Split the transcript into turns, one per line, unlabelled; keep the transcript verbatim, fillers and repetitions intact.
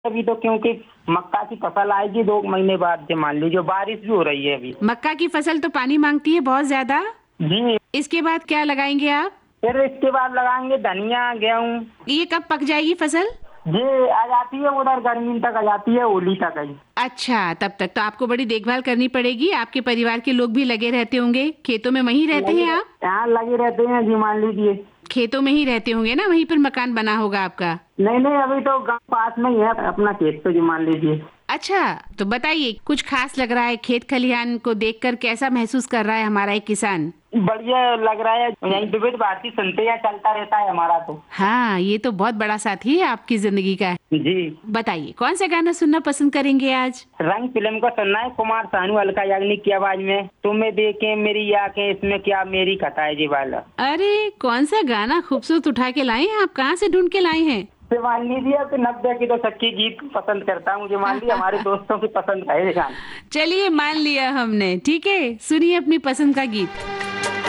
अभी तो क्योंकि मक्का की फसल आएगी दो महीने बाद से, मान लीजिए बारिश भी हो रही है अभी।
मक्का की फसल तो पानी मांगती है बहुत ज्यादा।
जी।
इसके बाद क्या लगाएंगे आप?
फिर इसके बाद लगाएंगे धनिया, गेहूँ।
ये कब पक जाएगी फसल?
जी, आ जाती है उधर गर्मी तक, आ जाती है होली तक आई।
अच्छा, तब तक तो आपको बड़ी देखभाल करनी पड़ेगी। आपके परिवार के लोग भी लगे रहते होंगे खेतों में, वहीं रहते
लगे
हैं आप?
रह- यहाँ लगे रहते हैं जी, मान लीजिए।
खेतों में ही रहते होंगे ना, वहीं पर मकान बना होगा आपका।
नहीं नहीं, अभी तो गांव पास में ही है अपना खेत, तो जी मान लीजिए।
अच्छा, तो बताइए, कुछ खास लग रहा है खेत खलिहान को देखकर? कैसा महसूस कर रहा है हमारा एक किसान?
बढ़िया लग रहा है, यही विविध भारती सुनते या चलता रहता है हमारा तो।
हाँ, ये तो बहुत बड़ा साथी है आपकी जिंदगी का।
जी।
बताइए, कौन सा गाना सुनना पसंद करेंगे आज?
रंग फिल्म को सुनना है, कुमार सानू अलका याग्निक की आवाज में। तुम्हें देखे मेरी आंखें, इसमें क्या मेरी खता है जी वाला।
अरे, कौन सा गाना खूबसूरत उठा के लाए हैं आप, कहाँ से ढूंढ के लाए हैं?
तो मान लीजिए तो नब्बे की तो सच्ची गीत पसंद करता हूँ, मुझे मान लीजिए हमारे दोस्तों की पसंद है ये गाना।
चलिए, मान लिया हमने। ठीक है, सुनिए अपनी पसंद का गीत।